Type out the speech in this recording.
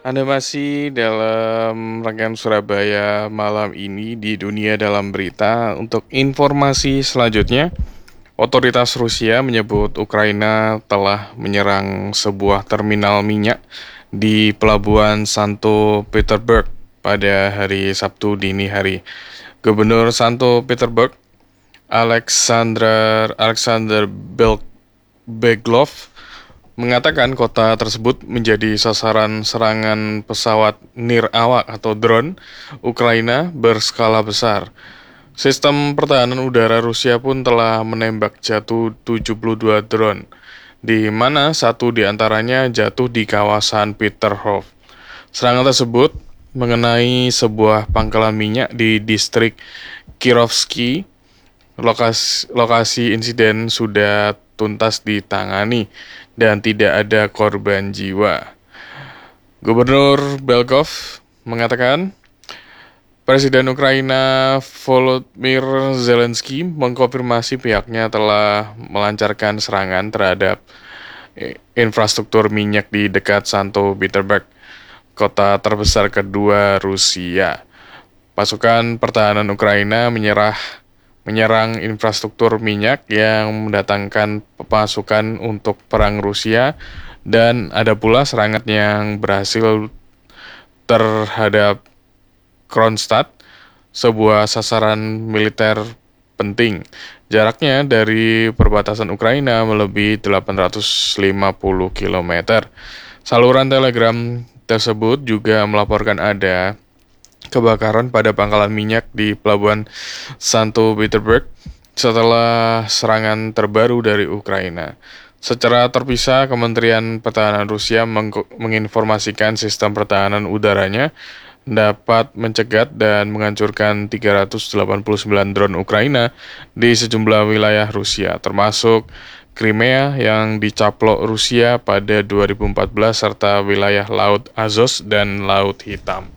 Anda masih dalam rangkaian Surabaya malam ini di Dunia Dalam Berita. Untuk informasi selanjutnya, otoritas Rusia menyebut Ukraina telah menyerang sebuah terminal minyak di Pelabuhan Santo Petersburg pada hari Sabtu dini hari. Gubernur Santo Petersburg, Alexander Beglov, mengatakan kota tersebut menjadi sasaran serangan pesawat nirawak atau drone Ukraina berskala besar. Sistem pertahanan udara Rusia pun telah menembak jatuh 72 drone, di mana satu di antaranya jatuh di kawasan Peterhof. Serangan tersebut mengenai sebuah pangkalan minyak di distrik Kirovsky. Lokasi insiden sudah tuntas ditangani dan tidak ada korban jiwa. Gubernur Belgov mengatakan Presiden Ukraina Volodymyr Zelensky mengkonfirmasi pihaknya telah melancarkan serangan terhadap infrastruktur minyak di dekat Santo Petersburg, kota terbesar kedua Rusia. Pasukan pertahanan Ukraina menyerang infrastruktur minyak yang mendatangkan pasukan untuk perang Rusia, dan ada pula serangan yang berhasil terhadap Kronstadt, sebuah sasaran militer penting. Jaraknya dari perbatasan Ukraina melebihi 850 km. Saluran Telegram tersebut juga melaporkan ada kebakaran pada pangkalan minyak di Pelabuhan Santo Petersburg setelah serangan terbaru dari Ukraina. Secara terpisah, Kementerian Pertahanan Rusia menginformasikan sistem pertahanan udaranya dapat mencegat dan menghancurkan 389 drone Ukraina di sejumlah wilayah Rusia, termasuk Crimea yang dicaplok Rusia pada 2014 serta wilayah Laut Azov dan Laut Hitam.